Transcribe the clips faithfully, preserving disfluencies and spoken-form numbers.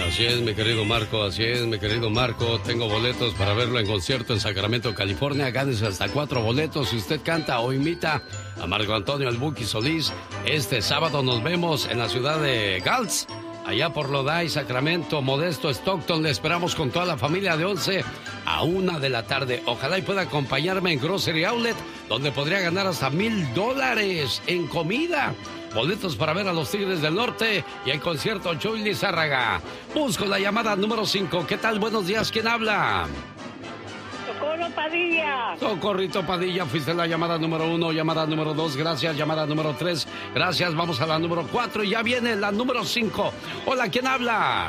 Así es, mi querido Marco, así es, mi querido Marco. Tengo boletos para verlo en concierto en Sacramento, California. Gánese hasta cuatro boletos si usted canta o imita a Marco Antonio El Buki Solís. Este sábado nos vemos en la ciudad de Gals, allá por Lodi, Sacramento, Modesto, Stockton. Le esperamos con toda la familia de once a una de la tarde. Ojalá y pueda acompañarme en Grocery Outlet, donde podría ganar hasta mil dólares en comida. Boletos para ver a los Tigres del Norte y el concierto Chuy Lizárraga. Busco la llamada número cinco. ¿Qué tal? Buenos días. ¿Quién habla? Socorro Padilla. Socorrito Padilla. Fuiste la llamada número uno, llamada número dos. Gracias. Llamada número tres. Gracias. Vamos a la número cuatro y ya viene la número cinco. Hola, ¿quién habla?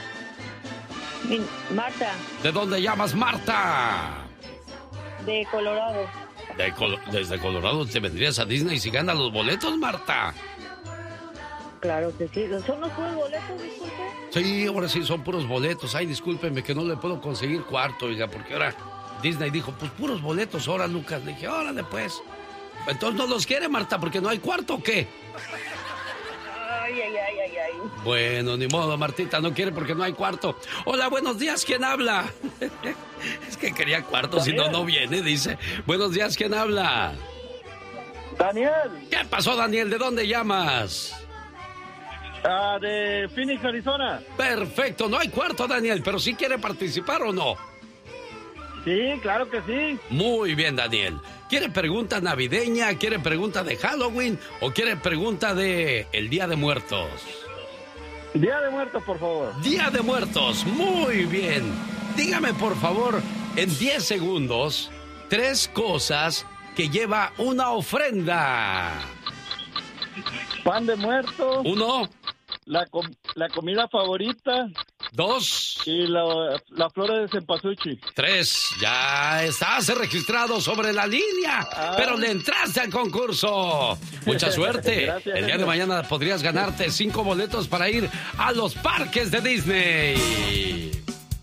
Marta. ¿De dónde llamas, Marta? De Colorado. De Col- desde Colorado te vendrías a Disney si ganas los boletos, Marta. Claro que sí. ¿Son los puros boletos, disculpe? Sí, ahora sí son puros boletos. Ay, discúlpeme que no le puedo conseguir cuarto, oiga, porque ahora Disney dijo, pues puros boletos ahora, Lucas. Le dije, órale pues. Entonces no los quiere, Marta, porque no hay cuarto, ¿o qué? Ay, ay, ay, ay, ay. Bueno, ni modo, Martita, no quiere porque no hay cuarto. Hola, buenos días, ¿quién habla? Es que quería cuarto, si no, no viene, dice. Buenos días, ¿quién habla? Daniel. ¿Qué pasó, Daniel? ¿De dónde llamas? Uh, de Phoenix, Arizona. Perfecto, no hay cuarto, Daniel, pero ¿sí quiere participar o no? Sí, claro que sí. Muy bien, Daniel. ¿Quiere pregunta navideña, quiere pregunta de Halloween o quiere pregunta de el Día de Muertos? Día de Muertos, por favor. Día de Muertos, muy bien. Dígame, por favor, en diez segundos, tres cosas que lleva una ofrenda. Pan de muerto. Uno. La, com la comida favorita. Dos. Y la, la flor de cempasúchil. Tres. Ya estás registrado sobre la línea, ah. pero le entraste al concurso. Mucha suerte. Gracias, el día de mañana podrías ganarte cinco boletos para ir a los parques de Disney.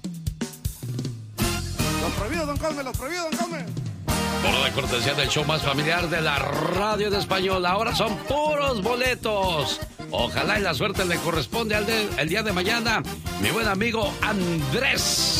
Los prohibidos, don Calme, los prohibidos, don Calme. Por la cortesía del show más familiar de la radio en español. Ahora son puros boletos. Ojalá y la suerte le corresponde al de, el día de mañana. Mi buen amigo Andrés.